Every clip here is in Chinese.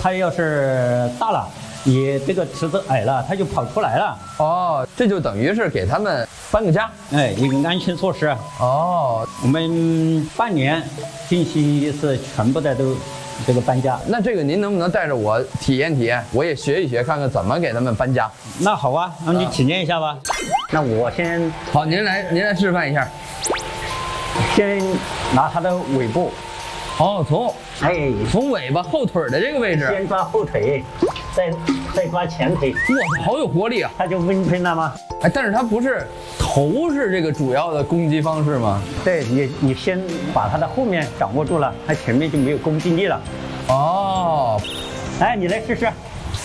它要是大了，你这个池子矮了，它就跑出来了。 哦，这就等于是给他们搬个家。 哎，一个安全措施。 哦， 我们半年进行一次全部的都这个搬家。 那这个您能不能带着我体验体验，我也学一学，看看怎么给他们搬家？ 那好啊，那你体验一下吧。那我先好，您来示范一下。 先拿它的尾部， 哦， 哎， 从尾巴后腿的这个位置， 先抓后腿，再抓前腿， 哇，好有活力啊！ 它就温喷了吗？ 哎，但是它不是头是这个主要的攻击方式吗？ 对你先把它的后面掌握住了，它前面就没有攻击力了。 哦， 哎，你来试试。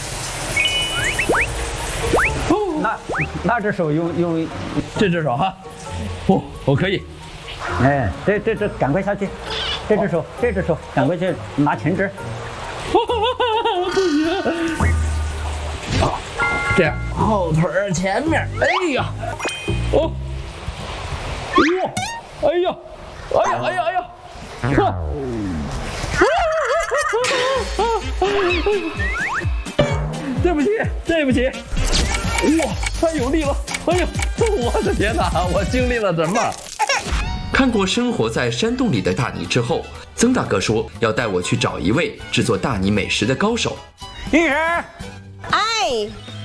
那只手用这只手哈，哦，我可以。 哎，这赶快下去，这只手赶快去拿前肢。 不行，这样后腿儿前面，哎呀，哦，哇，哎呀，呵，对不起，哇，太有力了，哎呀，我的天哪，我经历了什么？ 看过生活在山洞里的大尼之后，曾大哥说要带我去找一位制作大尼美食的高手。 玉石， 哎。